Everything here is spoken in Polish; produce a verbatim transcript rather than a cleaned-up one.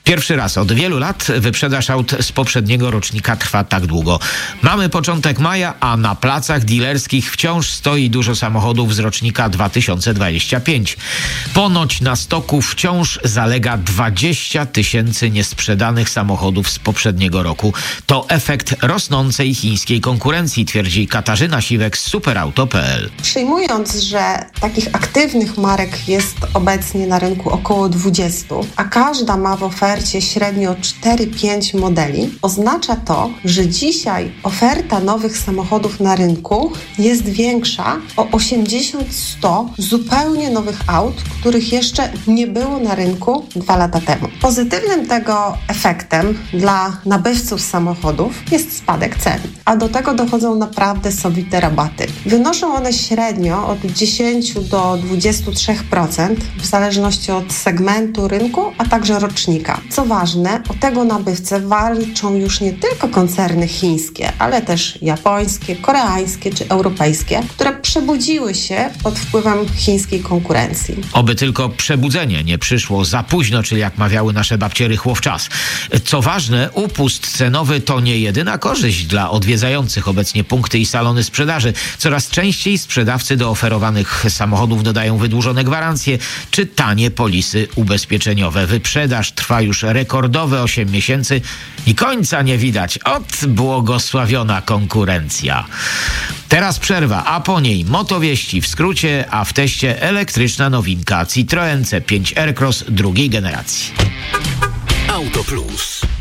Pierwszy raz od wielu lat wyprzedaż aut z poprzedniego rocznika trwa tak długo. Mamy początek maja, a na placach dealerskich wciąż stoi dużo samochodów z rocznika dwa tysiące dwudziestego piątego. Ponoć na stoku wciąż zalega dwadzieścia tysięcy niesprzedanych samochodów z poprzedniego roku. To efekt rosnącej chińskiej konkurencji, twierdzi Katarzyna Siwek z superauto kropka p l. Przyjmując, że takich aktywnych marek jest obecnie na rynku około dwadzieścia, a każda ma w ofercie średnio cztery pięć modeli, oznacza to, że dzisiaj oferta nowych samochodów na rynku jest większa o osiemdziesiąt do stu zupełnie nowych aut, których jeszcze nie było na rynku dwa lata temu. Pozytywnym tego efektem dla nabywców samochodów jest spadek cen, a do tego dochodzą naprawdę sowite rabaty. Wynoszą one średnio od dziesięć do dwudziestu trzech procent w zależności od segmentu rynku, a także rocznika. Co ważne, o tego nabywcę walczą już nie tylko koncerny chińskie, ale też japońskie, koreańskie czy europejskie, które przebudziły się pod wpływem chińskiej konkurencji. Oby tylko przebudzenie nie przyszło za późno, czyli jak mawiały nasze babcie, rychło w czas. Co ważne, upust cenowy to nie jedyna korzyść dla odwiedzających obecnie punkty i salony sprzedaży. Coraz częściej sprzedawcy do oferowanych samochodów dodają wydłużone gwarancje czy tanie polisy ubezpieczeniowe. Wyprzedaż trwa już rekordowe osiem miesięcy i końca nie widać. Ot, błogosławiona konkurencja. Teraz przerwa, a po niej motowieści w skrócie, a w teście elektryczna nowinka Citroen C pięć Aircross drugiej generacji. Auto Plus.